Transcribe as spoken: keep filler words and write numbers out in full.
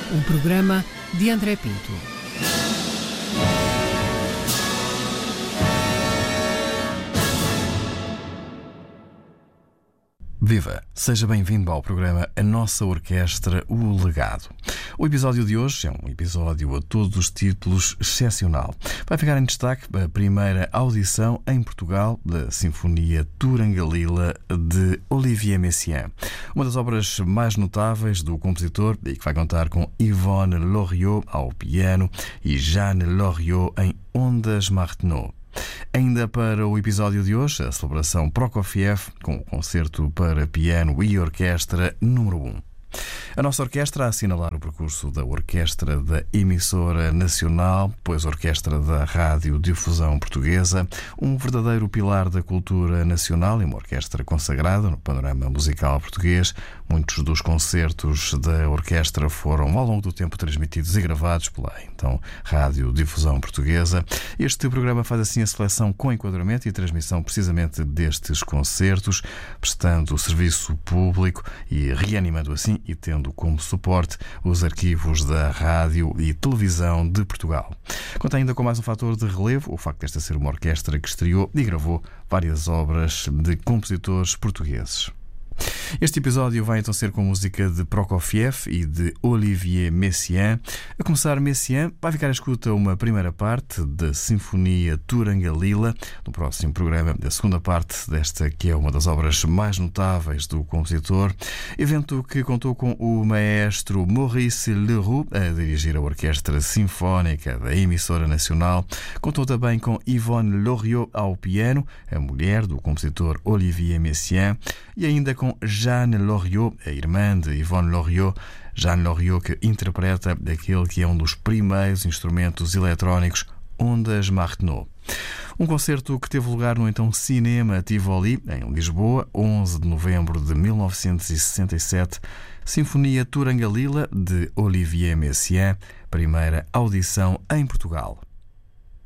Um programa de André Pinto. Viva! Seja bem-vindo ao programa A Nossa Orquestra, o Legado. O episódio de hoje é um episódio a todos os títulos excepcional. Vai ficar em destaque a primeira audição em Portugal da Sinfonia Turangalila de Olivier Messiaen, uma das obras mais notáveis do compositor e que vai contar com Yvonne Loriot ao piano e Jeanne Loriot em ondas Martenot. Ainda para o episódio de hoje, a celebração Prokofiev com o concerto para piano e orquestra número um. A nossa orquestra a assinalar o percurso da orquestra da emissora nacional, depois orquestra da Rádio Difusão Portuguesa, um verdadeiro pilar da cultura nacional e uma orquestra consagrada no panorama musical português. Muitos dos concertos da orquestra foram ao longo do tempo transmitidos e gravados pela então Rádio Difusão Portuguesa. Este programa faz assim a seleção com enquadramento e transmissão precisamente destes concertos, prestando serviço público e reanimando assim e tendo como suporte os arquivos da Rádio e Televisão de Portugal. Conta ainda com mais um fator de relevo, o facto desta ser uma orquestra que estreou e gravou várias obras de compositores portugueses. Este episódio vai então ser com música de Prokofiev e de Olivier Messiaen. A começar, Messiaen vai ficar à escuta uma primeira parte da Sinfonia Turangalila, no próximo programa, da segunda parte desta que é uma das obras mais notáveis do compositor, evento que contou com o maestro Maurice Leroux a dirigir a Orquestra Sinfónica da emissora nacional. Contou também com Yvonne Loriot ao piano, a mulher do compositor Olivier Messiaen, e ainda com Jeanne Loriot, a irmã de Yvonne Loriot, Jeanne Loriot, que interpreta aquele que é um dos primeiros instrumentos eletrónicos, ondas Martenot. Um concerto que teve lugar no então Cinema Tivoli, em Lisboa, onze de novembro de mil novecentos e sessenta e sete, Sinfonia Turangalila de Olivier Messiaen, primeira audição em Portugal.